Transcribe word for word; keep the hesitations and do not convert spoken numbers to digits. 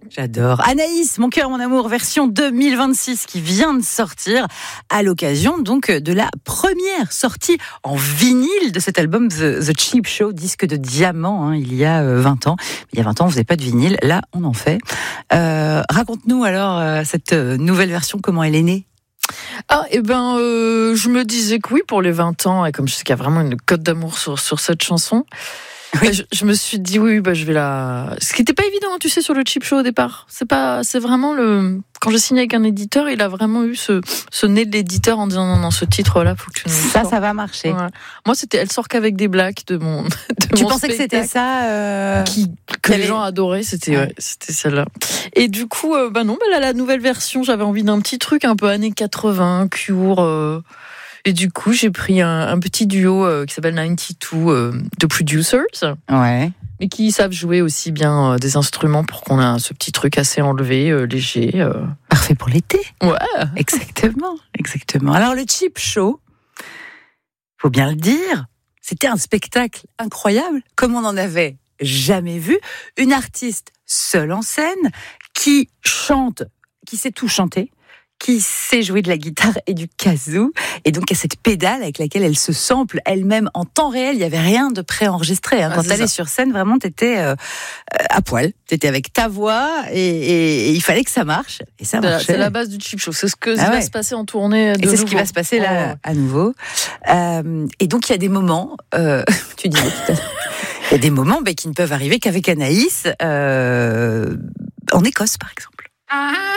J'adore. Anaïs, Mon cœur, mon amour, version deux mille vingt-six qui vient de sortir à l'occasion donc de la première sortie en vinyle de cet album The, The Cheap Show, disque de diamant, hein, il y a vingt ans. Il y a vingt ans, on faisait pas de vinyle. Là, on en fait. Euh, raconte-nous alors euh, cette nouvelle version, comment elle est née? Ah, et ben, euh, je me disais que oui, pour les vingt ans, et comme je sais qu'il y a vraiment une cote d'amour sur, sur cette chanson, oui. je, je me suis dit oui, bah, je vais la. Ce qui n'était pas évident, tu sais, sur le Cheap Show au départ. C'est pas, c'est vraiment le. Quand j'ai signé avec un éditeur, il a vraiment eu ce, ce nez de l'éditeur en disant non, non, ce titre-là, faut que tu nous ça, ça va marcher. Ouais. Moi, c'était, elle sort qu'avec des blagues de mon. De tu mon pensais spectacle. Que c'était ça euh... qui, que les gens adoraient, c'était, ouais. Ouais, c'était celle-là. Et du coup, euh, bah non, bah là, la nouvelle version, j'avais envie d'un petit truc un peu années quatre-vingts, Cure. Euh, et du coup, j'ai pris un, un petit duo euh, qui s'appelle quatre-vingt-deux euh, de producers. Ouais. Mais qui savent jouer aussi bien euh, des instruments pour qu'on ait ce petit truc assez enlevé, euh, léger. Euh. Parfait pour l'été. Ouais. Exactement, exactement. Alors, le Cheap Show, faut bien le dire, c'était un spectacle incroyable, comme on n'en avait jamais vu. Une artiste seule en scène, qui chante, qui sait tout chanter, qui sait jouer de la guitare et du kazoo, et donc à cette pédale avec laquelle elle se sample elle-même en temps réel. Il n'y avait rien de préenregistré. Hein. Quand ah, tu allais sur scène, vraiment, tu étais euh, à poil. Tu étais avec ta voix et, et, et il fallait que ça marche. Et ça marchait. C'est la base du Cheap Show. C'est ce que ah va ouais. se passer en tournée de Et c'est nouveau. ce qui va se passer là, oh. à nouveau. Euh, et donc, il y a des moments, euh, tu disais tout à l'heure, il y a des moments bah, qui ne peuvent arriver qu'avec Anaïs, euh, en Écosse, par exemple. Ah.